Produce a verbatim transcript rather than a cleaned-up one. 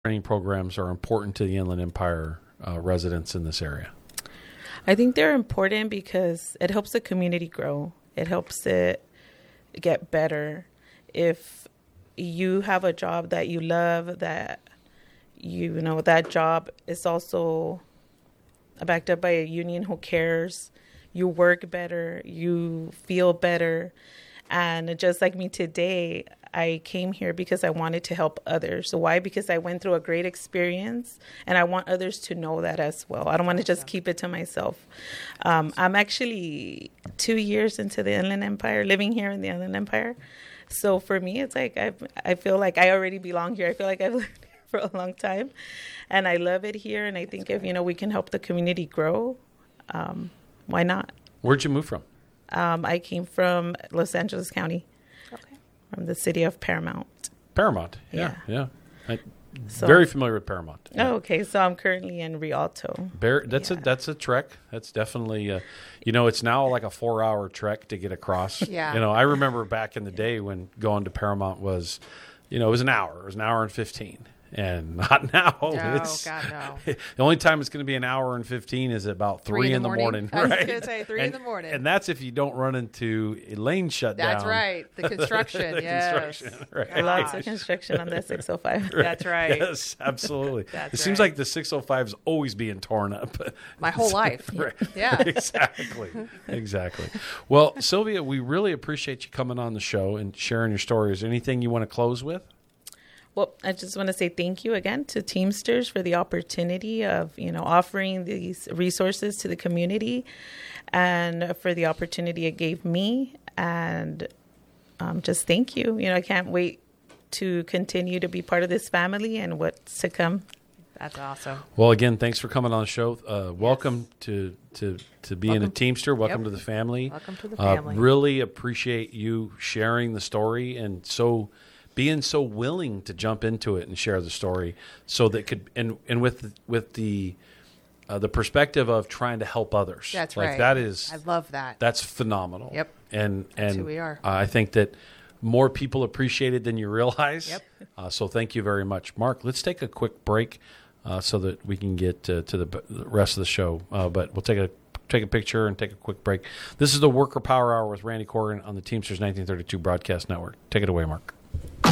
training programs are important to the Inland Empire uh, residents in this area? I think they're important because it helps the community grow. It helps it get better. If you have a job that you love, that you know that job is also backed up by a union who cares, you work better, you feel better. And just like me today, I came here because I wanted to help others. Why? Because I went through a great experience, and I want others to know that as well. I don't want to just keep it to myself. Um, I'm actually two years into the Inland Empire, living here in the Inland Empire. So for me, it's like I I feel like I already belong here. I feel like I've lived here for a long time, and I love it here. And I think if you know we can help the community grow, um, why not? Where'd you move from? Um, I came from Los Angeles County. Okay. From the city of Paramount. Paramount, yeah, yeah. yeah. I, so, very familiar with Paramount. Yeah. Oh, okay. So I'm currently in Rialto. Bear, that's yeah. a that's a trek. That's definitely, uh, you know, it's now like a four-hour trek to get across. Yeah. You know, I remember back in the day when going to Paramount was, you know, it was an hour. It was an hour and fifteen. And not now. Oh, it's, God, no. The only time it's going to be an hour and fifteen is about three, three in the morning. morning I was right? going to say three and, in the morning. And that's if you don't run into a lane shutdown. That's right. The construction, the yes. Construction, right. Lots of construction on the six oh five. Right. That's right. Yes, absolutely. That's it seems right. like the six oh five is always being torn up. My whole life. Right. Yeah. Exactly. Exactly. Well, Sylvia, we really appreciate you coming on the show and sharing your story. Is there anything you want to close with? Well, I just want to say thank you again to Teamsters for the opportunity of, you know, offering these resources to the community, and for the opportunity it gave me. And um, just thank you. You know, I can't wait to continue to be part of this family and what's to come. That's awesome. Well, again, thanks for coming on the show. Uh, welcome yes. to, to, to being welcome. a Teamster. Welcome yep. to the family. Welcome to the family. Uh, really appreciate you sharing the story and so being so willing to jump into it and share the story, so that could and and with with the uh, the perspective of trying to help others. That's like right. That is, I love that. That's phenomenal. Yep. And and That's who we are. Uh, I think that more people appreciate it than you realize. Yep. Uh, so thank you very much, Mark. Let's take a quick break uh, so that we can get uh, to the, the rest of the show. Uh, but we'll take a take a picture and take a quick break. This is the Worker Power Hour with Randy Corrigan on the Teamsters nineteen thirty-two Broadcast Network. Take it away, Mark.